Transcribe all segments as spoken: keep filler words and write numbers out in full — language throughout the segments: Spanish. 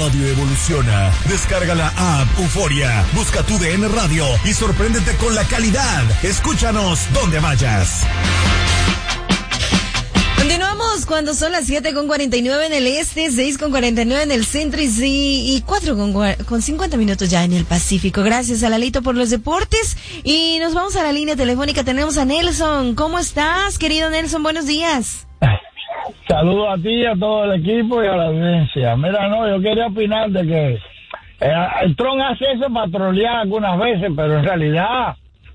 radio evoluciona. Descarga la app Euforia, busca tu D N Radio y sorpréndete con la calidad. Escúchanos donde vayas. Continuamos cuando son las siete con cuarenta y nueve en el este, seis con cuarenta y nueve en el centro y, y cuatro con cincuenta minutos ya en el Pacífico. Gracias a Lalito por los deportes y nos vamos a la línea telefónica. Tenemos a Nelson. ¿Cómo estás, querido Nelson? Buenos días. Saludos a ti y a todo el equipo y a la audiencia. Mira, no, yo quería opinar de que eh, el Trump hace eso para trolear algunas veces, pero en realidad,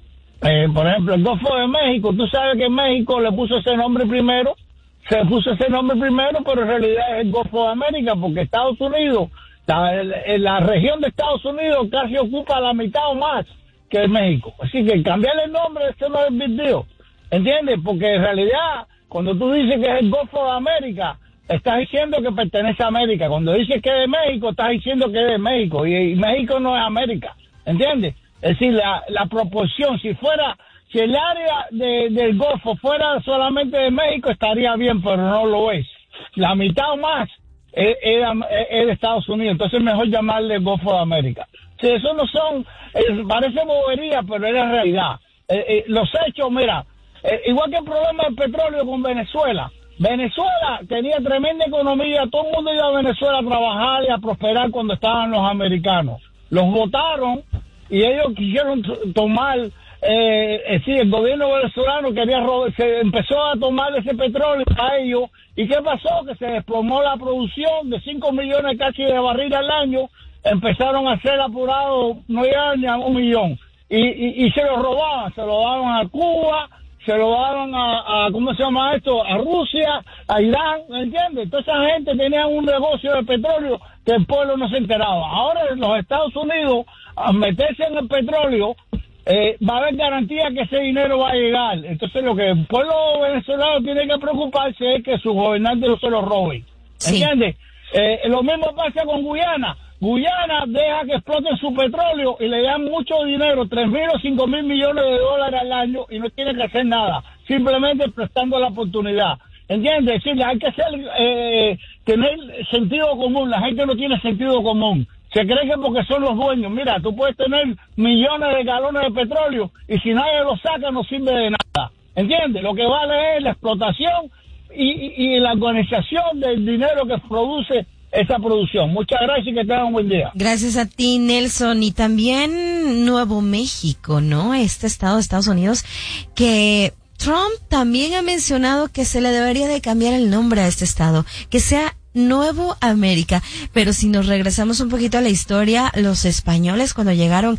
eh, por ejemplo, el Golfo de México, tú sabes que México le puso ese nombre primero. Se puso ese nombre primero, pero en realidad es el Golfo de América, porque Estados Unidos, la, la región de Estados Unidos casi ocupa la mitad o más que México. Así que cambiarle el nombre, eso no es big deal, ¿entiendes? Porque en realidad, cuando tú dices que es el Golfo de América, estás diciendo que pertenece a América. Cuando dices que es de México, estás diciendo que es de México, y, y México no es América, ¿entiendes? Es decir, la, la proporción, si fuera... Si el área de, del Golfo fuera solamente de México, estaría bien, pero no lo es. La mitad o más es, es, es de Estados Unidos, entonces es mejor llamarle Golfo de América. Si eso no son, eh, parece bobería, pero es la realidad. Eh, eh, los hechos, mira, eh, igual que el problema del petróleo con Venezuela. Venezuela tenía tremenda economía, todo el mundo iba a Venezuela a trabajar y a prosperar cuando estaban los americanos. Los votaron y ellos quisieron t- tomar... Eh, eh, sí, el gobierno venezolano quería robar, se empezó a tomar ese petróleo para ellos. ¿Y qué pasó? Que se desplomó la producción de cinco millones casi de barriles al año. Empezaron a ser apurados, no llegaban ni a un millón. Y, y, y se lo robaban, se lo daban a Cuba, se lo daban a, a, ¿cómo se llama esto? A Rusia, a Irán, ¿me entiendes? Toda esa gente tenía un negocio de petróleo que el pueblo no se enteraba. Ahora en los Estados Unidos, a meterse en el petróleo, Eh, va a haber garantía que ese dinero va a llegar. Entonces lo que el pueblo venezolano tiene que preocuparse es que sus gobernantes no se lo roben. Sí. ¿Entiendes? Eh, lo mismo pasa con Guyana. Guyana deja que exploten su petróleo y le dan mucho dinero, tres mil o cinco mil millones de dólares al año, y no tiene que hacer nada, simplemente prestando la oportunidad. ¿Entiendes? Es decir, hay que ser, eh, tener sentido común. La gente no tiene sentido común. Se cree que porque son los dueños. Mira, tú puedes tener millones de galones de petróleo y si nadie lo saca no sirve de nada. ¿Entiendes? Lo que vale es la explotación y, y, y la organización del dinero que produce esa producción. Muchas gracias y que tengan un buen día. Gracias a ti, Nelson. Y también Nuevo México, ¿no? Este estado de Estados Unidos que... Trump también ha mencionado que se le debería de cambiar el nombre a este estado, que sea Nuevo América. Pero si nos regresamos un poquito a la historia, los españoles cuando llegaron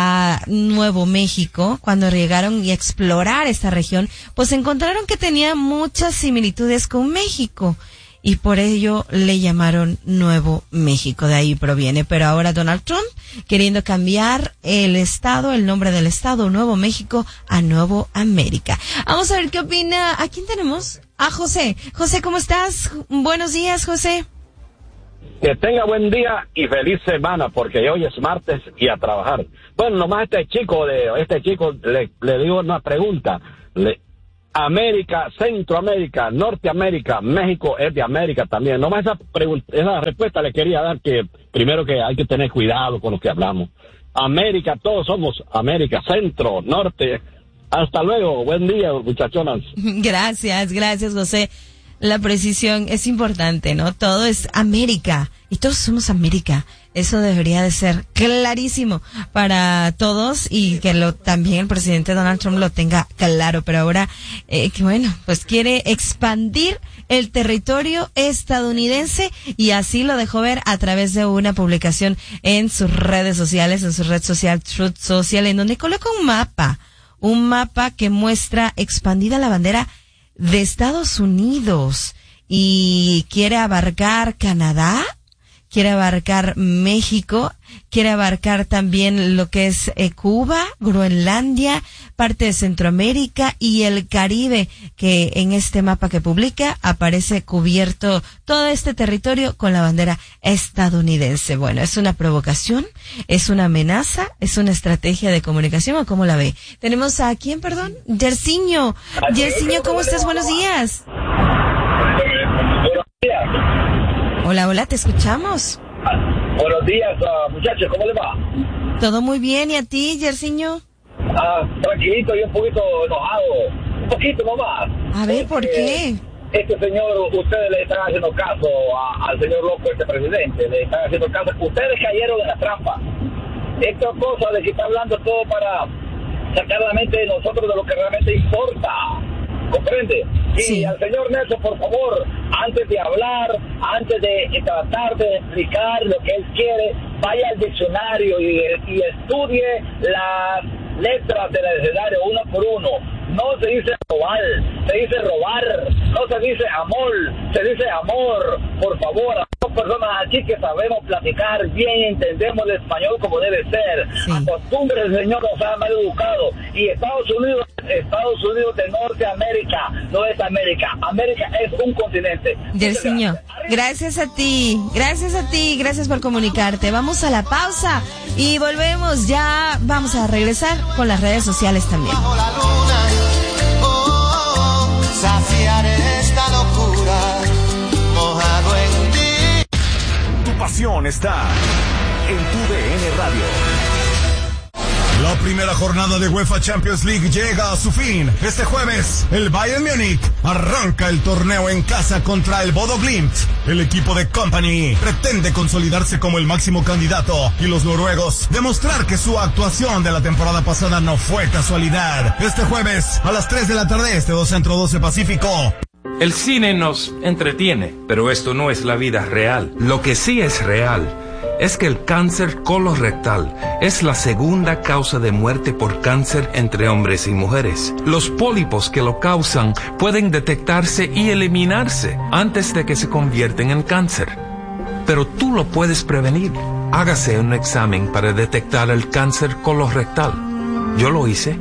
a Nuevo México, cuando llegaron y a explorar esta región, pues encontraron que tenía muchas similitudes con México. Y por ello le llamaron Nuevo México, de ahí proviene. Pero ahora Donald Trump queriendo cambiar el estado, el nombre del estado, Nuevo México, a Nuevo América. Vamos a ver qué opina. ¿A quién tenemos? A José. José, ¿cómo estás? Buenos días, José. Que tenga buen día y feliz semana, porque hoy es martes y a trabajar. Bueno, nomás este chico, de este chico le, le digo una pregunta. Le, América, Centroamérica, Norteamérica, México es de América también. Nomás esa pregunta, esa respuesta le quería dar, que primero que hay que tener cuidado con lo que hablamos. América, todos somos América, Centro, Norte. Hasta luego, buen día, muchachonas. Gracias, gracias, José. La precisión es importante, ¿no? Todo es América y todos somos América. Eso debería de ser clarísimo para todos y que lo también el presidente Donald Trump lo tenga claro. Pero ahora, eh, que bueno, pues quiere expandir el territorio estadounidense y así lo dejó ver a través de una publicación en sus redes sociales, en su red social Truth Social, en donde coloca un mapa, un mapa que muestra expandida la bandera de Estados Unidos y quiere abarcar Canadá, quiere abarcar México, quiere abarcar también lo que es eh, Cuba, Groenlandia, parte de Centroamérica y el Caribe, que en este mapa que publica aparece cubierto todo este territorio con la bandera estadounidense. Bueno, ¿es una provocación? ¿Es una amenaza? ¿Es una estrategia de comunicación o cómo la ve? Tenemos a quién, perdón, Yersiño. Yersiño, ¿cómo estás? Buenos días. Buenos días. Hola, hola, te escuchamos. Buenos días, uh, muchachos, ¿cómo les va? Todo muy bien, ¿y a ti, Yersiño? Ah, tranquilito y un poquito enojado, un poquito nomás. A ver, ¿por qué? Este señor, ustedes le están haciendo caso a, al señor loco, este presidente, le están haciendo caso. Ustedes cayeron en la trampa. Esta cosa de que está hablando todo para sacar la mente de nosotros de lo que realmente importa. ¿Comprende? Y sí. Al señor Nelson, por favor, antes de hablar, antes de tratar de explicar lo que él quiere, vaya al diccionario y, y estudie las letras del abecedario uno por uno. No se dice robar, se dice robar, no se dice amor, se dice amor. Por favor, a dos personas aquí que sabemos platicar bien, entendemos el español como debe ser. Sí. Acostúmbrese, señor, no sea mal educado. Y Estados Unidos, Estados Unidos de Norteamérica, no es América. América es un continente. Yersiño, gracias a ti, gracias a ti, gracias por comunicarte. Vamos a la pausa y volvemos. Ya vamos a regresar con las redes sociales también. Saciar esta locura mojado en ti. Tu pasión está en tu D N Radio. La primera jornada de UEFA Champions League llega a su fin. Este jueves, el Bayern Múnich arranca el torneo en casa contra el Bodo Glimt. El equipo de Kompany pretende consolidarse como el máximo candidato y los noruegos demostrar que su actuación de la temporada pasada no fue casualidad. Este jueves, a las tres de la tarde, este dos Centro doce Pacífico. El cine nos entretiene, pero esto no es la vida real. Lo que sí es real es que el cáncer colorectal es la segunda causa de muerte por cáncer entre hombres y mujeres. Los pólipos que lo causan pueden detectarse y eliminarse antes de que se convierten en cáncer. Pero tú lo puedes prevenir. Hágase un examen para detectar el cáncer colorectal. Yo lo hice.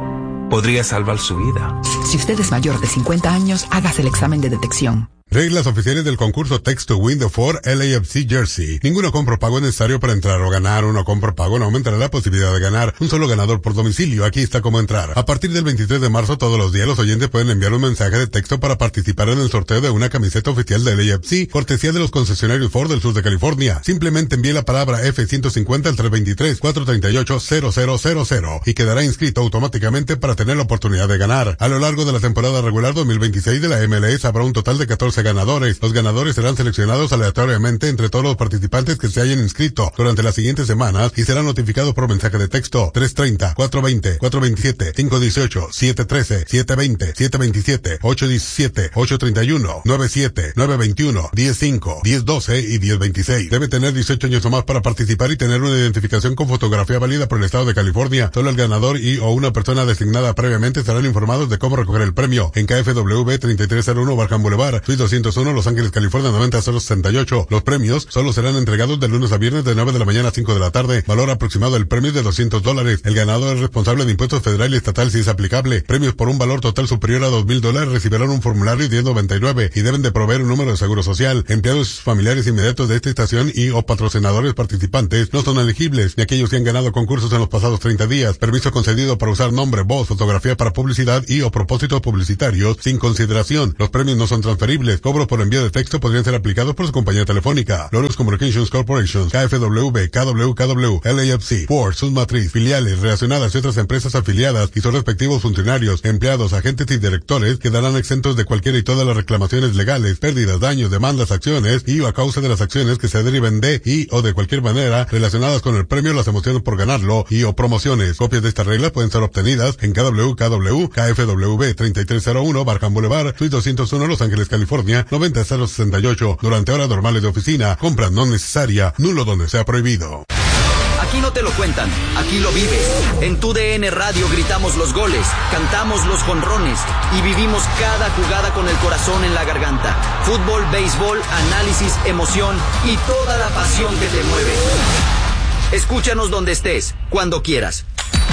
Podría salvar su vida. Si usted es mayor de cincuenta años, hágase el examen de detección. Reglas oficiales del concurso Text to Win de Ford L A F C Jersey. Ninguno compro pago es necesario para entrar o ganar. Uno compro pago no aumentará la posibilidad de ganar. Un solo ganador por domicilio. Aquí está cómo entrar. A partir del veintitrés de marzo, todos los días, los oyentes pueden enviar un mensaje de texto para participar en el sorteo de una camiseta oficial de L A F C, cortesía de los concesionarios Ford del sur de California. Simplemente envíe la palabra F ciento cincuenta al tres dos tres, cuatro tres ocho, cero cero cero cero y quedará inscrito automáticamente para tener la oportunidad de ganar. A lo largo de la temporada regular dos mil veintiséis de la M L S habrá un total de catorce ganadores. Los ganadores serán seleccionados aleatoriamente entre todos los participantes que se hayan inscrito durante las siguientes semanas y serán notificados por mensaje de texto tres treinta, cuatro veinte, cuatro veintisiete, cinco dieciocho, siete trece, siete veinte, siete veintisiete, ocho diecisiete, ocho treinta y uno, nueve siete, nueve veintiuno, diez cinco, diez doce y diez veintiséis. Debe tener dieciocho años o más para participar y tener una identificación con fotografía válida por el estado de California. Solo el ganador y o una persona designada previamente serán informados de cómo recoger el premio en K F W treinta y tres cero uno Barham Boulevard, Suite doscientos uno, Los Ángeles, California noventa cero sesenta y ocho. Los premios solo serán entregados de lunes a viernes de nueve de la mañana a cinco de la tarde. Valor aproximado del premio es de doscientos dólares. El ganador es responsable de impuestos federal y estatal si es aplicable. Premios por un valor total superior a dos mil dólares recibirán un formulario diez noventa y nueve y deben de proveer un número de seguro social. Empleados familiares inmediatos de esta estación y o patrocinadores participantes no son elegibles, ni aquellos que han ganado concursos en los pasados treinta días. Permiso concedido para usar nombre, voz, fotografía para publicidad y o propósitos publicitarios sin consideración. Los premios no son transferibles. Cobros por envío de texto podrían ser aplicados por su compañía telefónica. Loros Communications Corporation, K F W, K W K W, L A F C, Ford, sus matriz, filiales, relacionadas y otras empresas afiliadas y sus respectivos funcionarios, empleados, agentes y directores quedarán exentos de cualquiera y todas las reclamaciones legales, pérdidas, daños, demandas, acciones y o a causa de las acciones que se deriven de y o de cualquier manera relacionadas con el premio, las emociones por ganarlo y o promociones. Copias de estas reglas pueden ser obtenidas en K W K W, K F W treinta y tres cero uno Barham Boulevard, Suite doscientos uno, Los Ángeles, California noventa cero sesenta y ocho. Durante horas normales de oficina, compra no necesaria, nulo donde sea prohibido. Aquí no te lo cuentan, aquí lo vives. En tu D N Radio gritamos los goles, cantamos los jonrones y vivimos cada jugada con el corazón en la garganta. Fútbol, béisbol, análisis, emoción y toda la pasión que te mueve. Escúchanos donde estés, cuando quieras.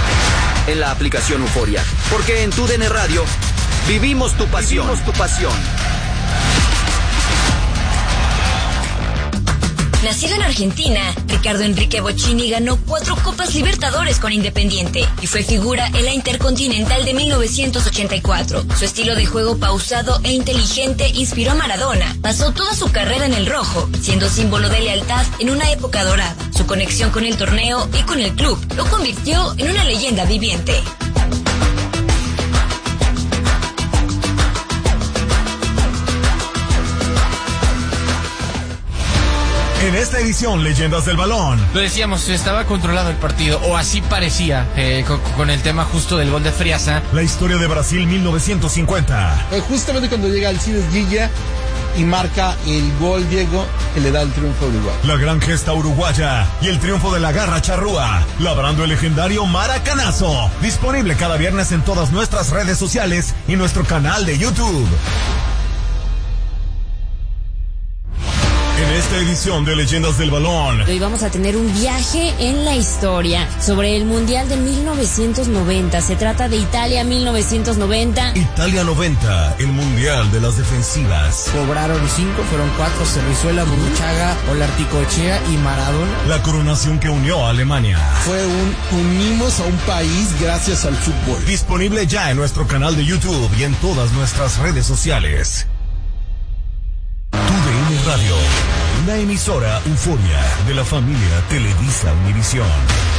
En la aplicación Euforia, porque en tu D N Radio vivimos tu pasión. Vivimos tu pasión. Nacido en Argentina, Ricardo Enrique Bocchini ganó cuatro Copas Libertadores con Independiente y fue figura en la Intercontinental de mil novecientos ochenta y cuatro. Su estilo de juego pausado e inteligente inspiró a Maradona. Pasó toda su carrera en el rojo, siendo símbolo de lealtad en una época dorada. Su conexión con el torneo y con el club lo convirtió en una leyenda viviente. En esta edición, Leyendas del Balón. Lo decíamos, estaba controlado el partido, o así parecía, eh, con, con el tema justo del gol de Friasa. La historia de Brasil mil novecientos cincuenta. Eh, justamente cuando llega Alcides Guilla y marca el gol Diego que le da el triunfo a Uruguay. La gran gesta uruguaya y el triunfo de la garra charrúa, labrando el legendario Maracanazo. Disponible cada viernes en todas nuestras redes sociales y nuestro canal de YouTube. En esta edición de Leyendas del Balón, hoy vamos a tener un viaje en la historia sobre el Mundial de mil novecientos noventa. Se trata de Italia mil novecientos noventa. Italia noventa, el Mundial de las defensivas. Cobraron cinco, fueron cuatro: Cerrizuela, Burruchaga, Olarticoechea y Maradona. La coronación que unió a Alemania. Fue un unimos a un país gracias al fútbol. Disponible ya en nuestro canal de YouTube y en todas nuestras redes sociales. Tu D N Radio, una emisora Euforia de la familia Televisa Univisión.